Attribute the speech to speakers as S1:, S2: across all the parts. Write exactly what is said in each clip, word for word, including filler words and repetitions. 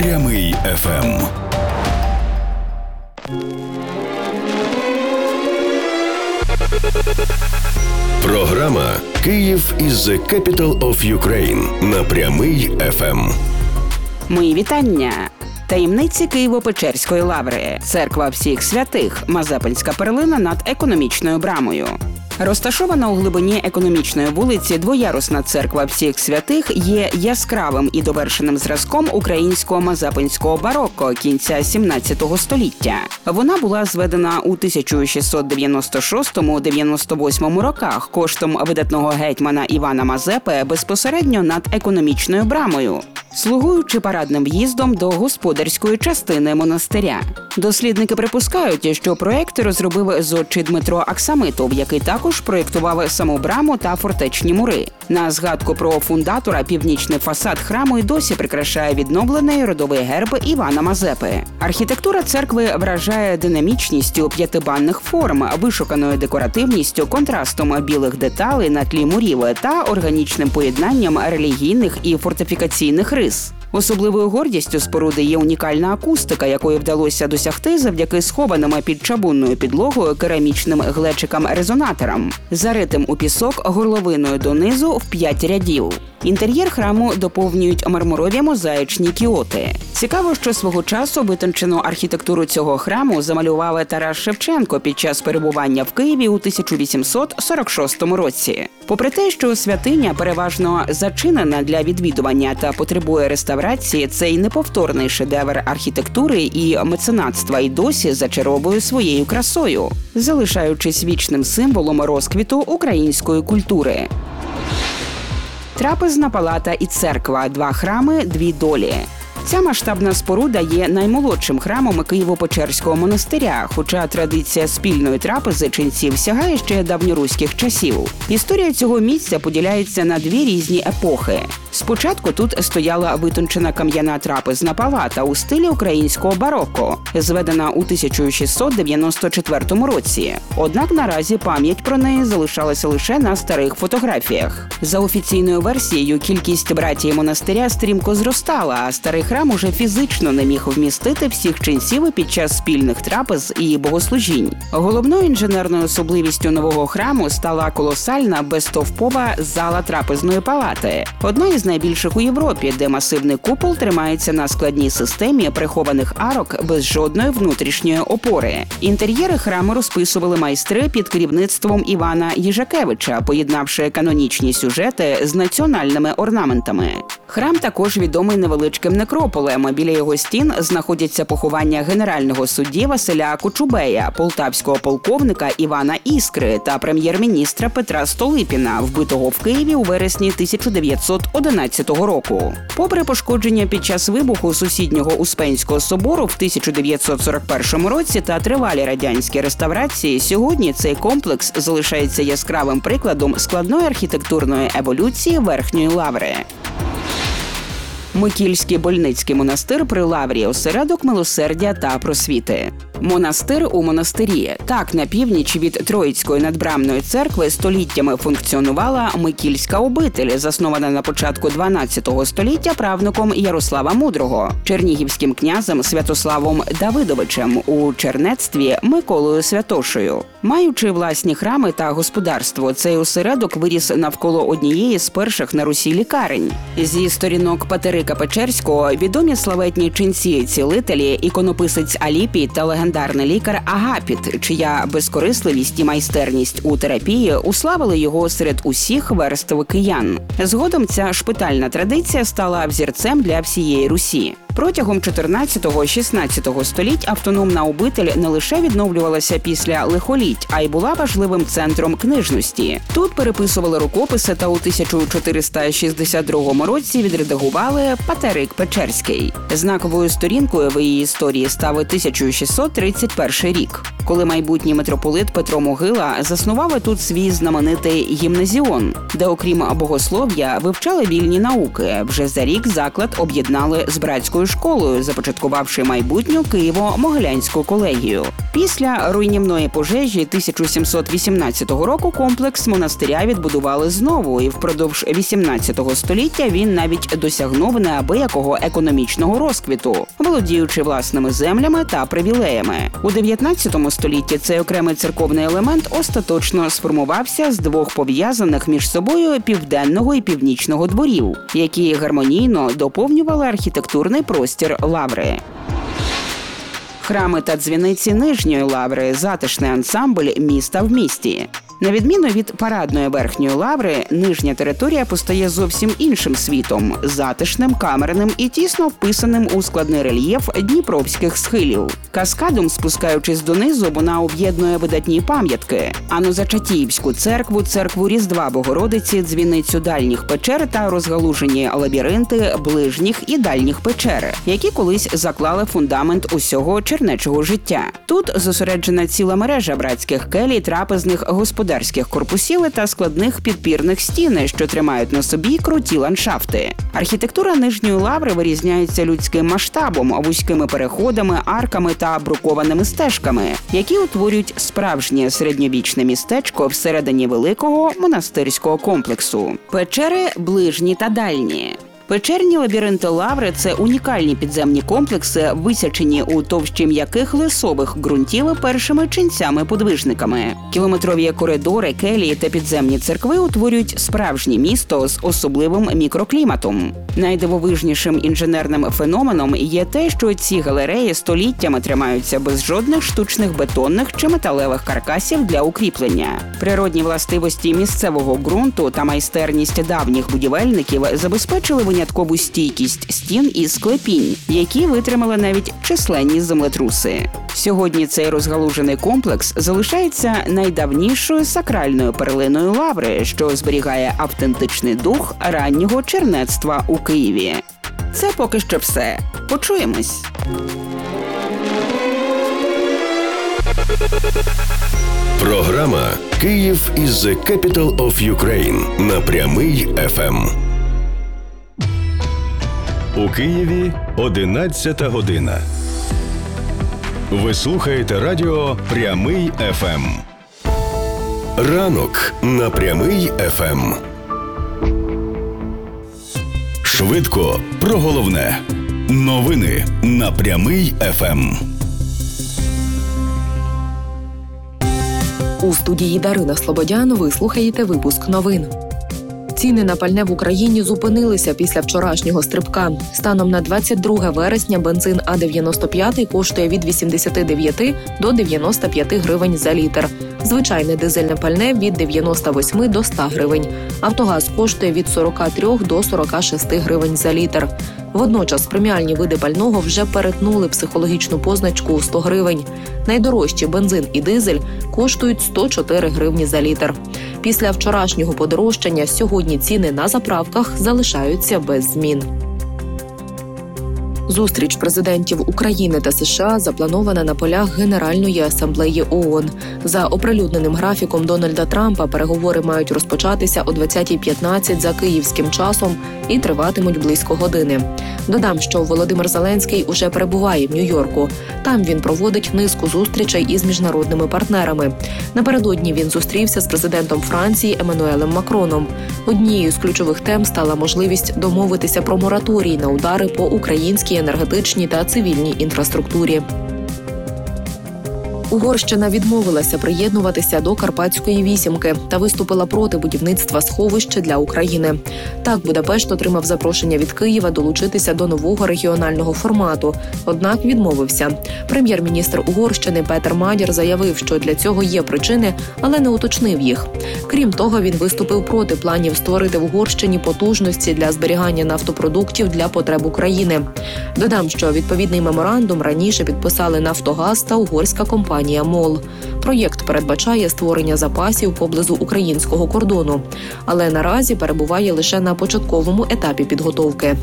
S1: Прямий еф ем. Програма «Київ is the capital of Ukraine» на Прямий еф ем.
S2: Мої вітання! Таємниці Києво-Печерської лаври. Церква всіх святих. Мазепинська перлина над економічною брамою. Розташована у глибині економічної вулиці двоярусна церква всіх святих є яскравим і довершеним зразком українського мазепинського барокко кінця сімнадцятого століття. Вона була зведена у тисяча шістсот дев'яносто шостому - дев'яносто восьмому роках коштом видатного гетьмана Івана Мазепи безпосередньо над економічною брамою, слугуючи парадним в'їздом до господарської частини монастиря. Дослідники припускають, що проєкт розробив зодчий Дмитро Аксамитов, який також проєктував саму браму та фортечні мури. На згадку про фундатора північний фасад храму й досі прикрашає відновлений родовий герб Івана Мазепи. Архітектура церкви вражає динамічністю п'ятибанних форм, вишуканою декоративністю, контрастом білих деталей на тлі мурів та органічним поєднанням релігійних і фортифікаційних рис. Особливою гордістю споруди є унікальна акустика, якої вдалося досягти завдяки схованим під чабунною підлогою керамічним глечикам-резонаторам, заритим у пісок горловиною донизу в п'ять рядів. Інтер'єр храму доповнюють мармурові мозаїчні кіоти. Цікаво, що свого часу витончену архітектуру цього храму замалював Тарас Шевченко під час перебування в Києві у тисяча вісімсот сорок шостому році. Попри те, що святиня переважно зачинена для відвідування та потребує реставрації, цей неповторний шедевр архітектури і меценатства й досі зачаровує своєю красою, залишаючись вічним символом розквіту української культури. Трапезна палата і церква – два храми, дві долі. Ця масштабна споруда є наймолодшим храмом Києво-Печерського монастиря, хоча традиція спільної трапези ченців сягає ще давньоруських часів. Історія цього місця поділяється на дві різні епохи. Спочатку тут стояла витончена кам'яна трапезна палата у стилі українського барокко, зведена у тисяча шістсот дев'яносто четвертому році. Однак наразі пам'ять про неї залишалася лише на старих фотографіях. За офіційною версією, кількість братії монастиря стрімко зростала, а старий храм уже фізично не міг вмістити всіх ченців під час спільних трапез і богослужінь. Головною інженерною особливістю нового храму стала колосальна безстовпова зала трапезної палати, одна із найбільших у Європі, де масивний купол тримається на складній системі прихованих арок без жодної внутрішньої опори. Інтер'єри храму розписували майстри під керівництвом Івана Їжакевича, поєднавши канонічні сюжети з національними орнаментами. Храм також відомий невеличким некрополем. Біля його стін знаходяться поховання генерального судді Василя Кочубея, полтавського полковника Івана Іскри та прем'єр-міністра Петра Столипіна, вбитого в Києві у вересні тисяча дев'ятсот одинадцятого року. Попри пошкодження під час вибуху сусіднього Успенського собору в тисяча дев'ятсот сорок першому році та тривалі радянські реставрації, сьогодні цей комплекс залишається яскравим прикладом складної архітектурної еволюції Верхньої лаври. Микільський Больницький монастир при Лаврі – осередок милосердя та просвіти. Монастир у монастирі. Так, на північ від Троїцької надбрамної церкви століттями функціонувала Микільська обитель, заснована на початку дванадцятого століття правнуком Ярослава Мудрого, чернігівським князем Святославом Давидовичем, у чернецтві Миколою Святошею. Маючи власні храми та господарство, цей осередок виріс навколо однієї з перших на Русі лікарень. Зі сторінок Патерика Печерського відомі славетні ченці-цілителі, іконописець Аліпій та легендарний лікар Агапіт, чия безкорисливість і майстерність у терапії уславили його серед усіх верств киян. Згодом ця шпитальна традиція стала взірцем для всієї Русі. Протягом чотирнадцятого-шістнадцятого століть автономна обитель не лише відновлювалася після лихоліть, а й була важливим центром книжності. Тут переписували рукописи та у тисяча чотириста шістдесят другому році відредагували Патерик Печерський. Знаковою сторінкою в її історії став тисяча шістсот тридцять перший рік, коли майбутній митрополит Петро Могила заснував тут свій знаменитий гімназіон, де окрім богослов'я вивчали вільні науки. Вже за рік заклад об'єднали з братською військовою школою, започаткувавши майбутню Києво-Могилянську колегію. Після руйнівної пожежі тисяча сімсот вісімнадцятого року комплекс монастиря відбудували знову, і впродовж вісімнадцятого століття він навіть досягнув неабиякого економічного розквіту, володіючи власними землями та привілеями. У дев'ятнадцятому столітті цей окремий церковний елемент остаточно сформувався з двох пов'язаних між собою південного і північного дворів, які гармонійно доповнювали архітектурний простір лаври. Храми та дзвіниці Нижньої лаври – затишний ансамбль міста в місті. На відміну від парадної Верхньої лаври, нижня територія постає зовсім іншим світом – затишним, камерним і тісно вписаним у складний рельєф дніпровських схилів. Каскадом, спускаючись донизу, вона об'єднує видатні пам'ятки – Анозачатіївську церкву, церкву Різдва Богородиці, дзвіницю дальніх печер та розгалужені лабіринти ближніх і дальніх печер, які колись заклали фундамент усього чернечого життя. Тут зосереджена ціла мережа братських келій, трапезних господарських корпусів та складних підпірних стін, що тримають на собі круті ландшафти. Архітектура Нижньої лаври вирізняється людським масштабом, вузькими переходами, арками та брукованими стежками, які утворюють справжнє середньовічне містечко всередині великого монастирського комплексу. Печери ближні та дальні. Печерні лабіринти лаври – це унікальні підземні комплекси, висячені у товщі м'яких лисових ґрунтів першими ченцями-подвижниками. Кілометрові коридори, келії та підземні церкви утворюють справжнє місто з особливим мікрокліматом. Найдивовижнішим інженерним феноменом є те, що ці галереї століттями тримаються без жодних штучних бетонних чи металевих каркасів для укріплення. Природні властивості місцевого ґрунту та майстерність давніх будівельників забезпечили виняткову стійкість стін і склепінь, які витримали навіть численні землетруси. Сьогодні цей розгалужений комплекс залишається найдавнішою сакральною перлиною лаври, що зберігає автентичний дух раннього чернецтва у Києві. Це поки що все. Почуємось!
S1: Програма «Київ is the capital of Ukraine» на Прямий еф ем.
S3: У Києві одинадцята година. Ви слухаєте радіо Прямий еф ем.
S1: Ранок на Прямий еф ем.
S3: Швидко про головне. Новини на Прямий еф ем.
S4: У студії Дарина Слободян ви слухаєте випуск новин. Ціни на пальне в Україні зупинилися після вчорашнього стрибка. Станом на двадцять друге вересня бензин А дев'яносто п'ять коштує від вісімдесят дев'ять до дев'яносто п'ять гривень за літр. Звичайне дизельне пальне – від дев'яносто вісім до ста гривень. Автогаз коштує від сорок три до сорок шість гривень за літр. Водночас преміальні види пального вже перетнули психологічну позначку у сто гривень. Найдорожчі бензин і дизель коштують сто чотири гривні за літр. Після вчорашнього подорожчання сьогодні ціни на заправках залишаються без змін. Зустріч президентів України та США запланована на полях Генеральної асамблеї ООН. За оприлюдненим графіком Дональда Трампа переговори мають розпочатися о двадцятій п'ятнадцять за київським часом і триватимуть близько години. Додам, що Володимир Зеленський уже перебуває в Нью-Йорку. Там він проводить низку зустрічей із міжнародними партнерами. Напередодні він зустрівся з президентом Франції Еммануелем Макроном. Однією з ключових тем стала можливість домовитися про мораторій на удари по українській енергетичній та цивільній інфраструктурі. Угорщина відмовилася приєднуватися до Карпатської вісімки та виступила проти будівництва сховища для України. Так, Будапешт отримав запрошення від Києва долучитися до нового регіонального формату, однак відмовився. Прем'єр-міністр Угорщини Петер Мадір заявив, що для цього є причини, але не уточнив їх. Крім того, він виступив проти планів створити в Угорщині потужності для зберігання нафтопродуктів для потреб України. Додам, що відповідний меморандум раніше підписали Нафтогаз та угорська компанія МОЛ. Проєкт передбачає створення запасів поблизу українського кордону, але наразі перебуває лише на початковому етапі підготовки.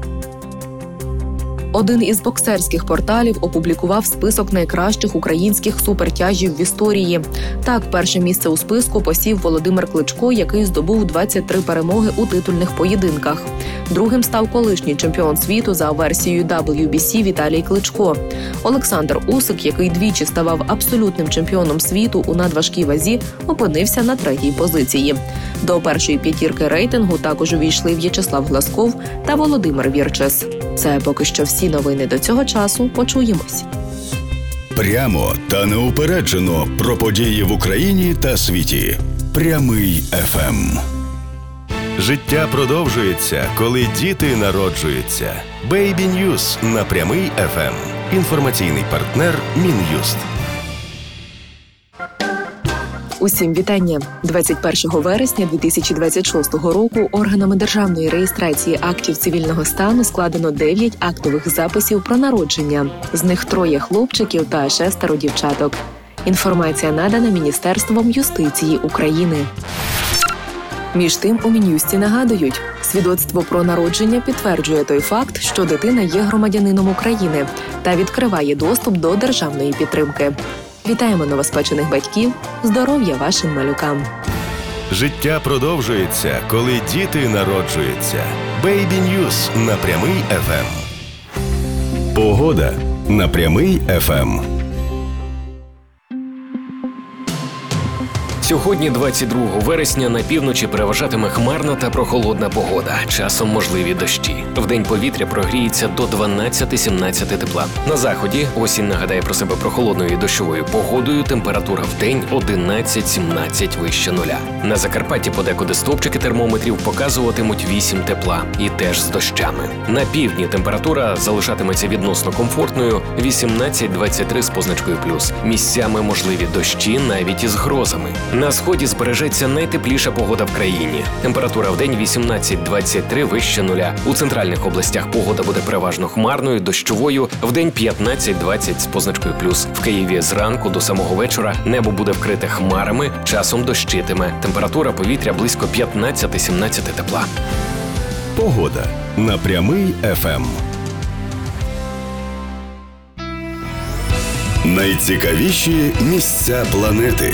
S4: Один із боксерських порталів опублікував список найкращих українських супертяжів в історії. Так, перше місце у списку посів Володимир Кличко, який здобув двадцять три перемоги у титульних поєдинках. Другим став колишній чемпіон світу за версією дабл ю бі сі Віталій Кличко. Олександр Усик, який двічі ставав абсолютним чемпіоном світу у надважкій вазі, опинився на третій позиції. До першої п'ятірки рейтингу також увійшли В'ячеслав Глазков та Володимир Вірчес. Це поки що всі новини до цього часу. Почуємось.
S3: Прямо та неупереджено про події в Україні та світі. Прямий еф ем.
S1: Життя продовжується, коли діти народжуються. Baby News на Прямий еф ем. Інформаційний партнер Мін'юст.
S4: Усім вітання! двадцять першого вересня дві тисячі двадцять шостого року органами державної реєстрації актів цивільного стану складено дев'ять актових записів про народження. З них троє хлопчиків та шестеро дівчаток. Інформація надана Міністерством юстиції України. Між тим, у Мін'юсті нагадують, свідоцтво про народження підтверджує той факт, що дитина є громадянином України та відкриває доступ до державної підтримки. Вітаємо новоспечених батьків, здоров'я вашим малюкам.
S1: Життя продовжується, коли діти народжуються. Baby News на Прямий еф ем.
S3: Погода на Прямий еф ем.
S5: Сьогодні, двадцять другого вересня, на півночі переважатиме хмарна та прохолодна погода. Часом можливі дощі. Вдень повітря прогріється до дванадцять-сімнадцять тепла. На заході осінь нагадає про себе прохолодною і дощовою погодою. Температура вдень одинадцять-сімнадцять вище нуля. На Закарпатті подекуди стовпчики термометрів показуватимуть вісім тепла. І теж з дощами. На півдні температура залишатиметься відносно комфортною вісімнадцять-двадцять три з позначкою плюс. Місцями можливі дощі навіть із грозами. На сході збережеться найтепліша погода в країні. Температура вдень вісімнадцять-двадцять три вище нуля. У центральних областях погода буде переважно хмарною, дощовою, вдень п'ятнадцять-двадцять з позначкою плюс. В Києві зранку до самого вечора небо буде вкрите хмарами, часом дощитиме. Температура повітря близько п'ятнадцять-сімнадцять тепла.
S3: Погода на Прямий еф ем.
S1: Найцікавіші місця планети.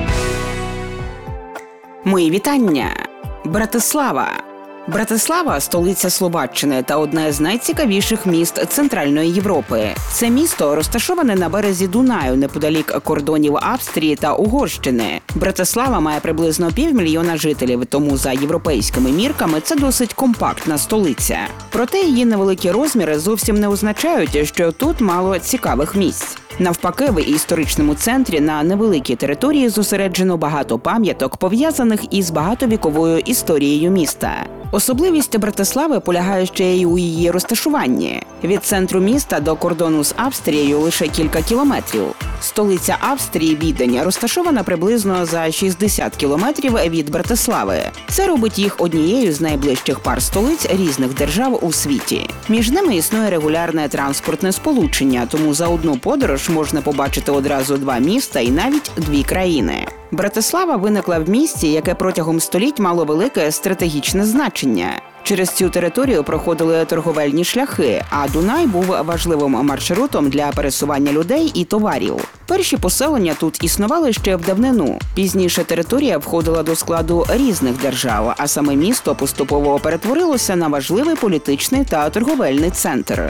S2: Мої вітання! Братислава. Братислава – столиця Словаччини та одне з найцікавіших міст Центральної Європи. Це місто розташоване на березі Дунаю, неподалік кордонів Австрії та Угорщини. Братислава має приблизно півмільйона жителів, тому за європейськими мірками це досить компактна столиця. Проте її невеликі розміри зовсім не означають, що тут мало цікавих місць. Навпаки, в історичному центрі на невеликій території зосереджено багато пам'яток, пов'язаних із багатовіковою історією міста. Особливість Братислави полягає ще й у її розташуванні. Від центру міста до кордону з Австрією лише кілька кілометрів. Столиця Австрії, Відень, розташована приблизно за шістдесят кілометрів від Братислави. Це робить їх однією з найближчих пар столиць різних держав у світі. Між ними існує регулярне транспортне сполучення, тому за одну подорож можна побачити одразу два міста і навіть дві країни. Братислава виникла в місті, яке протягом століть мало велике стратегічне значення. Через цю територію проходили торговельні шляхи, а Дунай був важливим маршрутом для пересування людей і товарів. Перші поселення тут існували ще в давнину. Пізніше територія входила до складу різних держав, а саме місто поступово перетворилося на важливий політичний та торговельний центр.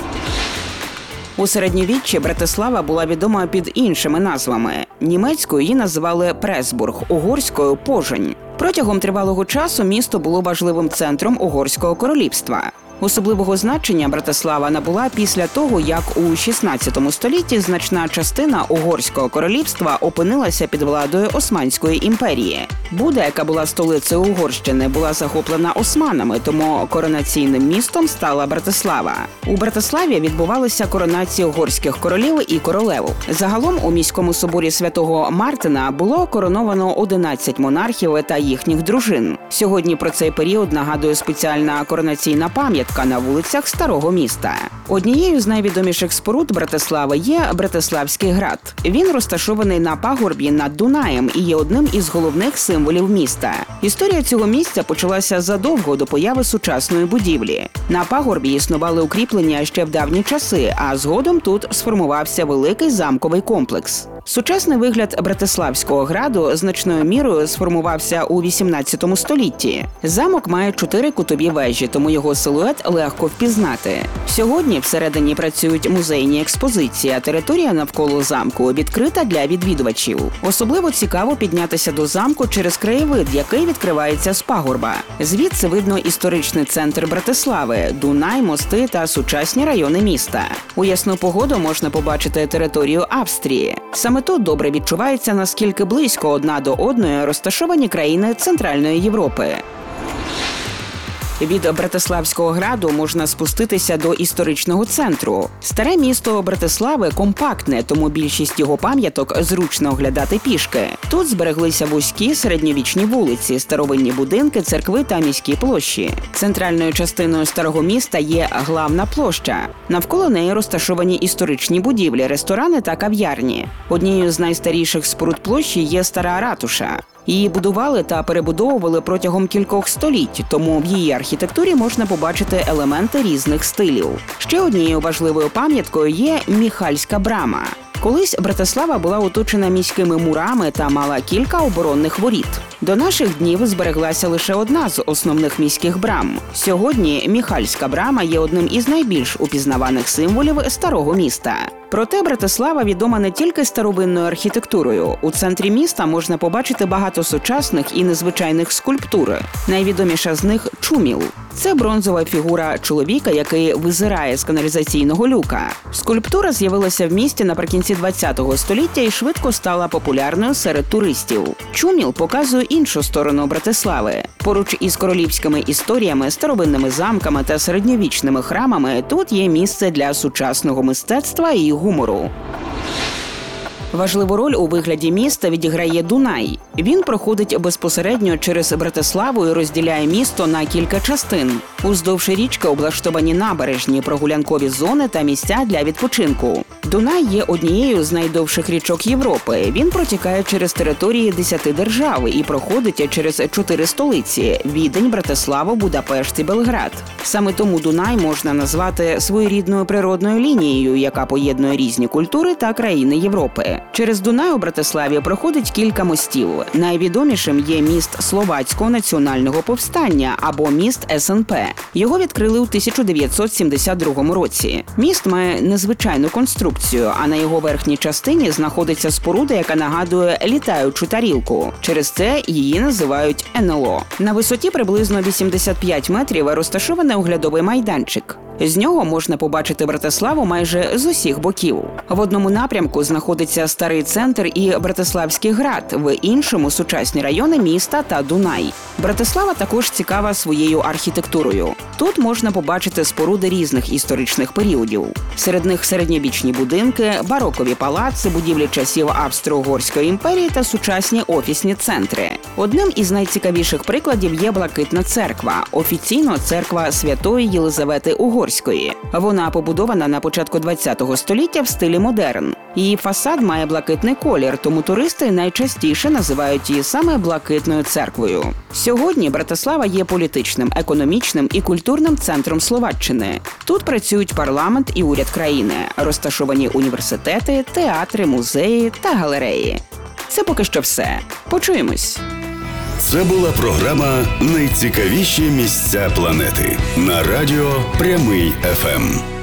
S2: У середньовіччі Братислава була відома під іншими назвами. Німецькою її називали Пресбург, угорською – Позань. Протягом тривалого часу місто було важливим центром Угорського королівства. Особливого значення Братислава набула після того, як у шістнадцятому столітті значна частина Угорського королівства опинилася під владою Османської імперії. Буда, яка була столицею Угорщини, була захоплена османами, тому коронаційним містом стала Братислава. У Братиславі відбувалися коронації угорських королів і королев. Загалом у міському соборі святого Мартина було короновано одинадцять монархів та їхніх дружин. Сьогодні про цей період нагадує спеціальна коронаційна пам'ятка на вулицях Старого міста. Однією з найвідоміших споруд Братислави є Братиславський град. Він розташований на пагорбі над Дунаєм і є одним із головних символів міста. Історія цього місця почалася задовго до появи сучасної будівлі. На пагорбі існували укріплення ще в давні часи, а згодом тут сформувався великий замковий комплекс. Сучасний вигляд Братиславського граду значною мірою сформувався у вісімнадцятому столітті. Замок має чотири кутові вежі, тому його силует легко впізнати. Сьогодні всередині працюють музейні експозиції, а територія навколо замку відкрита для відвідувачів. Особливо цікаво піднятися до замку через краєвид, який відкривається з пагорба. Звідси видно історичний центр Братислави, Дунай, мости та сучасні райони міста. У ясну погоду можна побачити територію Австрії. Саме тут добре відчувається, наскільки близько одна до одної розташовані країни Центральної Європи. Від Братиславського граду можна спуститися до історичного центру. Старе місто Братислави компактне, тому більшість його пам'яток зручно оглядати пішки. Тут збереглися вузькі середньовічні вулиці, старовинні будинки, церкви та міські площі. Центральною частиною старого міста є главна площа. Навколо неї розташовані історичні будівлі, ресторани та кав'ярні. Однією з найстаріших споруд площі є стара ратуша. Її будували та перебудовували протягом кількох століть, тому в її архітектурі можна побачити елементи різних стилів. Ще однією важливою пам'яткою є Міхальська брама. Колись Братислава була оточена міськими мурами та мала кілька оборонних воріт. До наших днів збереглася лише одна з основних міських брам. Сьогодні Міхальська брама є одним із найбільш упізнаваних символів старого міста. Проте Братислава відома не тільки старовинною архітектурою. У центрі міста можна побачити багато сучасних і незвичайних скульптур. Найвідоміша з них – Чуміл. Це бронзова фігура чоловіка, який визирає з каналізаційного люка. Скульптура з'явилася в місті наприкінці ХХ століття і швидко стала популярною серед туристів. Чуміл показує іншу сторону Братислави. Поруч із королівськими історіями, старовинними замками та середньовічними храмами тут є місце для сучасного мистецтва і гумору. Важливу роль у вигляді міста відіграє Дунай. Він проходить безпосередньо через Братиславу і розділяє місто на кілька частин. Уздовж річки облаштовані набережні, прогулянкові зони та місця для відпочинку. Дунай є однією з найдовших річок Європи. Він протікає через території десяти держав і проходить через чотири столиці – Відень, Братиславу, Будапешт і Белград. Саме тому Дунай можна назвати своєрідною природною лінією, яка поєднує різні культури та країни Європи. Через Дунай у Братиславі проходить кілька мостів. Найвідомішим є міст Словацького національного повстання або міст ес ен пе. Його відкрили у тисяча дев'ятсот сімдесят другому році. Міст має незвичайну конструкцію, а на його верхній частині знаходиться споруда, яка нагадує літаючу тарілку. Через це її називають ен ел о. На висоті приблизно вісімдесят п'ять метрів розташований оглядовий майданчик. З нього можна побачити Братиславу майже з усіх боків. В одному напрямку знаходиться старий центр і Братиславський град, в іншому – сучасні райони міста та Дунай. Братислава також цікава своєю архітектурою. Тут можна побачити споруди різних історичних періодів. Серед них середньовічні будинки, барокові палаци, будівлі часів Австро-Угорської імперії та сучасні офісні центри. Одним із найцікавіших прикладів є Блакитна церква, офіційно церква Святої Єлизавети Угорської. Вона побудована на початку ХХ століття в стилі модерн. Її фасад має блакитний колір, тому туристи найчастіше називають її саме Блакитною церквою. Сьогодні Братислава є політичним, економічним і культурним центром Словаччини. Тут працюють парламент і уряд країни, розташовані університети, театри, музеї та галереї. Це поки що все. Почуємось!
S3: Це була програма «Найцікавіші місця планети» на радіо Прямий еф ем.